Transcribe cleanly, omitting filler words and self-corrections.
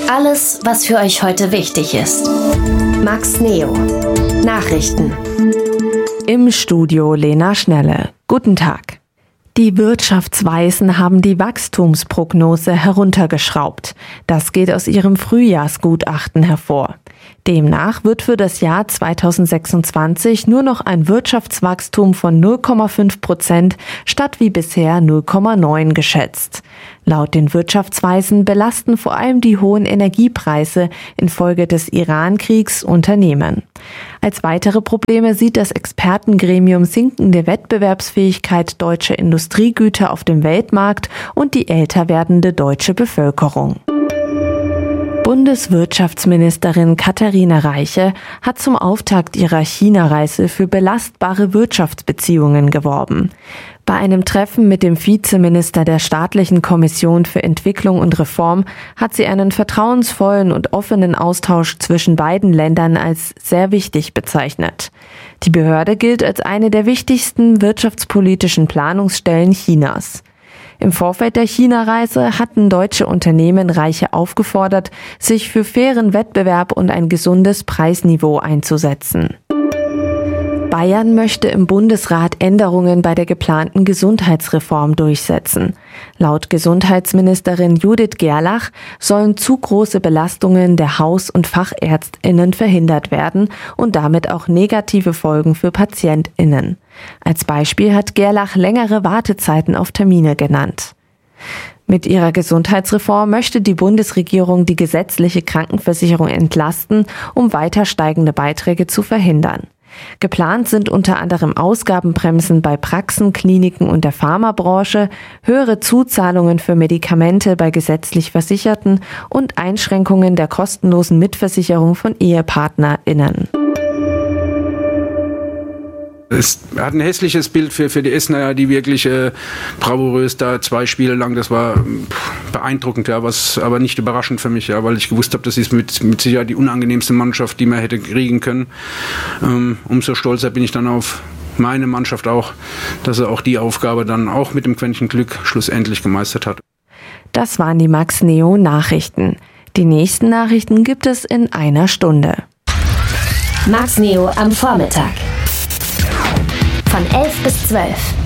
Alles, was für euch heute wichtig ist. Max Neo. Nachrichten. Im Studio Lena Schnelle. Guten Tag. Die Wirtschaftsweisen haben die Wachstumsprognose heruntergeschraubt. Das geht aus ihrem Frühjahrsgutachten hervor. Demnach wird für das Jahr 2026 nur noch ein Wirtschaftswachstum von 0,5% statt wie bisher 0,9 geschätzt. Laut den Wirtschaftsweisen belasten vor allem die hohen Energiepreise infolge des Iran-Kriegs Unternehmen. Als weitere Probleme sieht das Expertengremium sinkende Wettbewerbsfähigkeit deutscher Industriegüter auf dem Weltmarkt und die älter werdende deutsche Bevölkerung. Bundeswirtschaftsministerin Katharina Reiche hat zum Auftakt ihrer China-Reise für belastbare Wirtschaftsbeziehungen geworben. Bei einem Treffen mit dem Vizeminister der Staatlichen Kommission für Entwicklung und Reform hat sie einen vertrauensvollen und offenen Austausch zwischen beiden Ländern als sehr wichtig bezeichnet. Die Behörde gilt als eine der wichtigsten wirtschaftspolitischen Planungsstellen Chinas. Im Vorfeld der China-Reise hatten deutsche Unternehmen Reiche aufgefordert, sich für fairen Wettbewerb und ein gesundes Preisniveau einzusetzen. Bayern möchte im Bundesrat Änderungen bei der geplanten Gesundheitsreform durchsetzen. Laut Gesundheitsministerin Judith Gerlach sollen zu große Belastungen der Haus- und FachärztInnen verhindert werden und damit auch negative Folgen für PatientInnen. Als Beispiel hat Gerlach längere Wartezeiten auf Termine genannt. Mit ihrer Gesundheitsreform möchte die Bundesregierung die gesetzliche Krankenversicherung entlasten, um weiter steigende Beiträge zu verhindern. Geplant sind unter anderem Ausgabenbremsen bei Praxen, Kliniken und der Pharmabranche, höhere Zuzahlungen für Medikamente bei gesetzlich Versicherten und Einschränkungen der kostenlosen Mitversicherung von EhepartnerInnen. Es hat ein hässliches Bild für die Essener, die wirklich bravourös da 2 Spiele lang, das war beeindruckend, ja, was aber nicht überraschend für mich, ja, weil ich gewusst habe, das ist mit Sicherheit die unangenehmste Mannschaft, die man hätte kriegen können. Umso stolzer bin ich dann auf meine Mannschaft auch, dass er auch die Aufgabe dann auch mit dem Quäntchen Glück schlussendlich gemeistert hat. Das waren die Max Neo Nachrichten. Die nächsten Nachrichten gibt es in einer Stunde. Max Neo am Vormittag. Von 11 bis 12.